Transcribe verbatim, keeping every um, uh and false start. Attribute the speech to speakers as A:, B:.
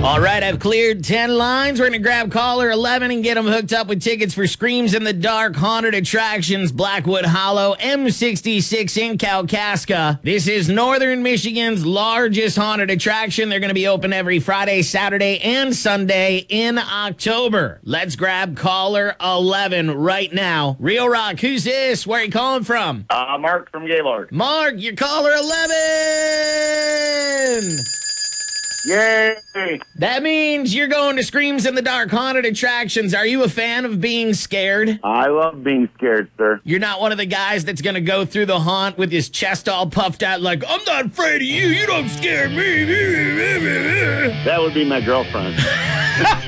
A: All right, I've cleared ten lines. We're going to grab caller eleven and get them hooked up with tickets for Screams in the Dark, Haunted Attractions, Blackwood Hollow, M sixty-six in Kalkaska. This is Northern Michigan's largest haunted attraction. They're going to be open every Friday, Saturday, and Sunday in October. Let's grab caller eleven right now. Real Rock, who's this? Where are you calling from?
B: Uh, Mark from Gaylord.
A: Mark, you're caller eleven.
B: Yay!
A: That means you're going to Screams in the Dark, Haunted Attractions. Are you a fan of being scared?
B: I love being scared, sir.
A: You're not one of the guys that's going to go through the haunt with his chest all puffed out like, I'm not afraid of you, you don't scare me.
B: That would be my girlfriend.